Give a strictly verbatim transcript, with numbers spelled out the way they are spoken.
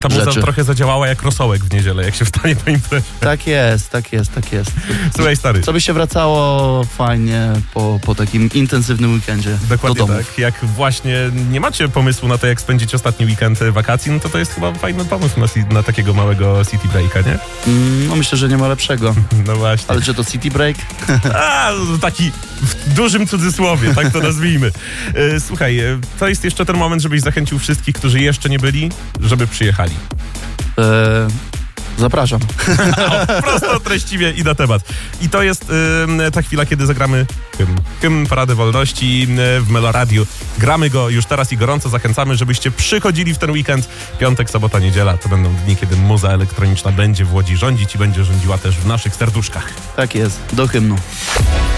Ta muza rzeczy. trochę zadziałała jak rosołek w niedzielę, jak się wstanie po imprezie. Tak jest, tak jest, tak jest. Słuchaj, stary. Co by się wracało fajnie po, po takim intensywnym weekendzie Dokładnie do domów. tak. Jak właśnie nie macie pomysłu na to, jak spędzić ostatni weekend wakacji, no to to jest chyba fajny pomysł na, si- na takiego małego city breaka, nie? Mm, no myślę, że nie ma lepszego. No właśnie. Ale czy to city break? A, taki w dużym cudzysłowie, tak to nazwijmy. E, Słuchaj, e, to jest jeszcze ten moment, żebyś zachęcił wszystkich, którzy jeszcze nie byli, żeby przyjechali. Eee, zapraszam. O, prosto, treściwie i na temat. I to jest y, ta chwila, kiedy zagramy hymn. Hymn Parady Wolności y, w Meloradiu. Gramy go już teraz i gorąco zachęcamy, żebyście przychodzili w ten weekend. Piątek, sobota, niedziela to będą dni, kiedy muza elektroniczna będzie w Łodzi rządzić i będzie rządziła też w naszych serduszkach. Tak jest, do hymnu.